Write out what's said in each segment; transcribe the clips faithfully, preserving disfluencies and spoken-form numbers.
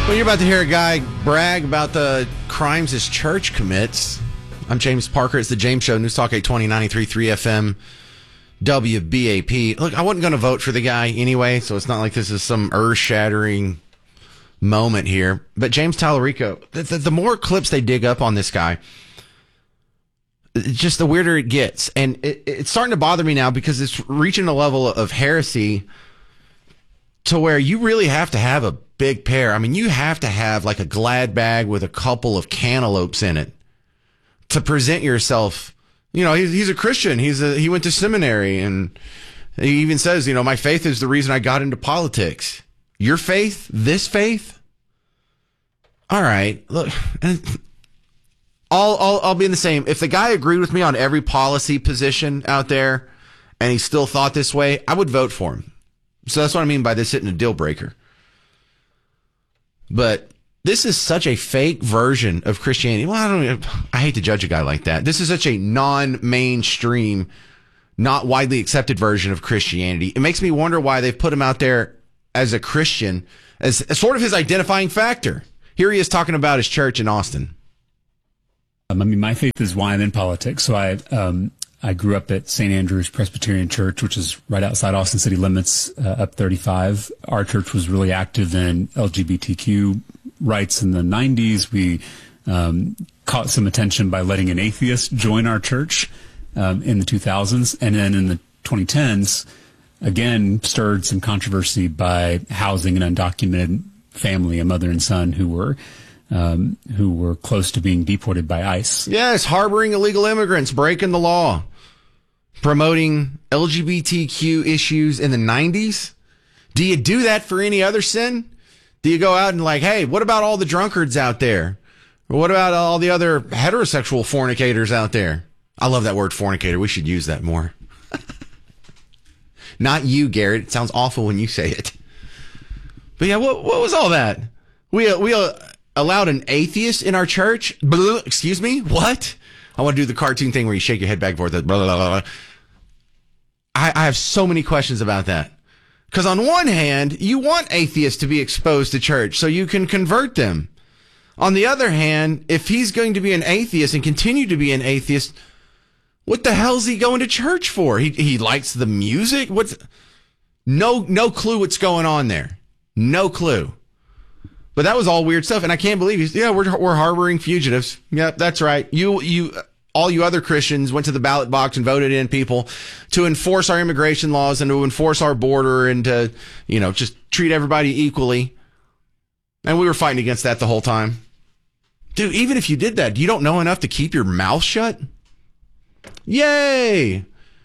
Well, you're about to hear a guy brag about the crimes his church commits. I'm James Parker. It's the James Show, News Talk eight twenty, ninety-three point three F M, W B A P. Look, I wasn't going to vote for the guy anyway, so it's not like this is some earth-shattering moment here. But James Tallarico, the, the, the more clips they dig up on this guy, just the weirder it gets. And it, it's starting to bother me now because it's reaching a level of heresy to where you really have to have a big pair. I mean, you have to have like a Glad bag with a couple of cantaloupes in it to present yourself. You know, he's, he's a Christian. He's a, he went to seminary, and he even says, you know, my faith is the reason I got into politics. Your faith? This faith? All right. Look, I'll, I'll, I'll be in the same. If the guy agreed with me on every policy position out there and he still thought this way, I would vote for him. So that's what I mean by this hitting a deal breaker. But this is such a fake version of Christianity. Well, I don't. I hate to judge a guy like that. This is such a non-mainstream, not widely accepted version of Christianity. It makes me wonder why they've put him out there as a Christian, as, as sort of his identifying factor. Here he is talking about his church in Austin. Um, I mean, my faith is why I'm in politics. So I um, I grew up at Saint Andrew's Presbyterian Church, which is right outside Austin city limits, uh, up thirty-five. Our church was really active in L G B T Q rights in the nineties. We um, caught some attention by letting an atheist join our church um, in the two thousands. And then in the twenty tens, again, stirred some controversy by housing an undocumented family, a mother and son, who were um, who were close to being deported by ICE. Yes, harboring illegal immigrants, breaking the law, promoting L G B T Q issues in the nineties. Do you do that for any other sin? Do you go out and like, hey, what about all the drunkards out there? Or what about all the other heterosexual fornicators out there? I love that word fornicator. We should use that more. Not you, Garrett. It sounds awful when you say it. But yeah, what what was all that? We uh, we uh, allowed an atheist in our church? Blah, excuse me? What? I want to do the cartoon thing where you shake your head back and forth. Blah, blah, blah, blah. I, I have so many questions about that. Because on one hand, you want atheists to be exposed to church so you can convert them. On the other hand, if he's going to be an atheist and continue to be an atheist, what the hell's he going to church for? He he likes the music? What's no no clue what's going on there. No clue. But that was all weird stuff, and I can't believe he's yeah, we're we're harboring fugitives. Yep, that's right. You you all you other Christians went to the ballot box and voted in people to enforce our immigration laws and to enforce our border and to, you know, just treat everybody equally. And we were fighting against that the whole time. Dude, even if you did that, you don't know enough to keep your mouth shut? Yay!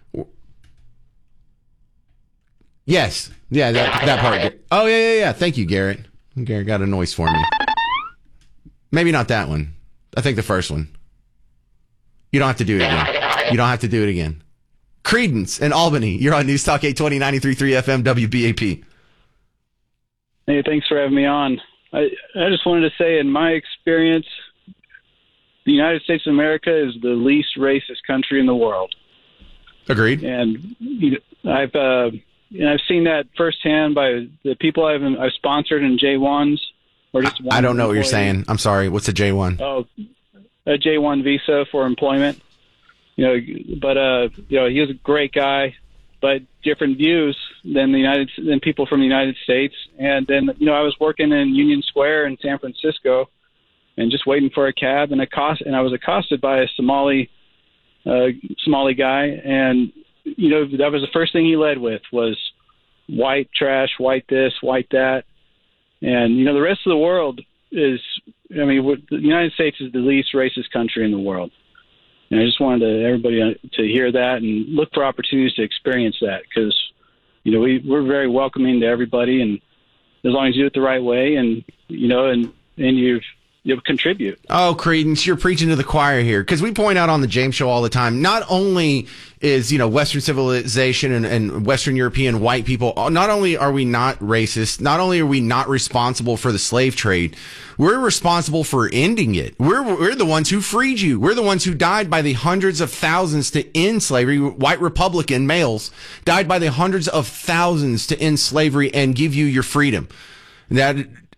Yes. Yeah, that, that part. Oh, yeah, yeah, yeah. Thank you, Garrett. Garrett got a noise for me. Maybe not that one. I think the first one. You don't have to do it again. You don't have to do it again. Credence in Albany. You're on News Talk eight twenty, ninety-three point three F M, W B A P. Hey, thanks for having me on. I, I just wanted to say, in my experience, the United States of America is the least racist country in the world. Agreed. And you know, I've uh, and I've seen that firsthand by the people I've I've sponsored in J ones or just. I don't know what you're saying. I'm sorry. What's a J one? Oh, a J one visa for employment. You know, but uh, you know, he was a great guy, but different views than the United than people from the United States. And then, you know, I was working in Union Square in San Francisco, and just waiting for a cab, and accost and I was accosted by a Somali uh, Somali guy, and you know, that was the first thing he led with was white trash, white this, white that, and you know, the rest of the world is, I mean, the United States is the least racist country in the world. And I just wanted to, everybody to hear that and look for opportunities to experience that, because, you know, we, we're very welcoming to everybody, and as long as you do it the right way, and, you know, and, and you've, you'll contribute. Oh, Credence, you're preaching to the choir here, because we point out on the James Show all the time, not only is, you know, Western civilization and, and Western European white people, not only are we not racist, not only are we not responsible for the slave trade, we're responsible for ending it. We're, we're the ones who freed you. We're the ones who died by the hundreds of thousands to end slavery. White Republican males died by the hundreds of thousands to end slavery and give you your freedom. That,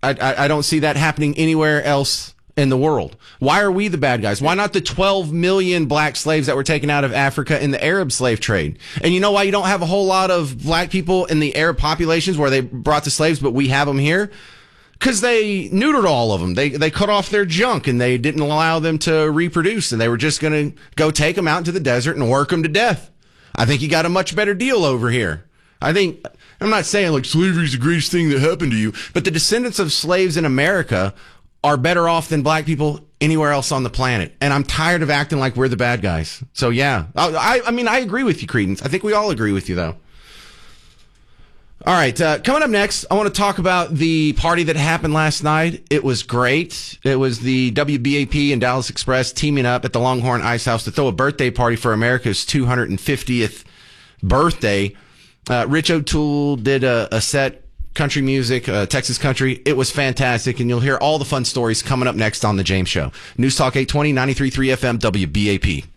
I, I, I don't see that happening anywhere else in the world. Why are we the bad guys? Why not the twelve million black slaves that were taken out of Africa in the Arab slave trade? And you know why you don't have a whole lot of black people in the Arab populations where they brought the slaves, but we have them here? Because they neutered all of them. They they cut off their junk and they didn't allow them to reproduce. And they were just going to go take them out into the desert and work them to death. I think you got a much better deal over here. I think, I'm not saying like slavery is the greatest thing that happened to you, but the descendants of slaves in America are better off than black people anywhere else on the planet. And I'm tired of acting like we're the bad guys. So yeah, I, I mean, I agree with you, Credence. I think we all agree with you though. All right. Uh, coming up next, I want to talk about the party that happened last night. It was great. It was the W B A P and Dallas Express teaming up at the Longhorn Ice House to throw a birthday party for America's two hundred fiftieth birthday. Uh, Rich O'Toole did a, a set, country music, uh, Texas country. It was fantastic, and you'll hear all the fun stories coming up next on The James Show. News Talk eight twenty, ninety-three point three F M, W B A P.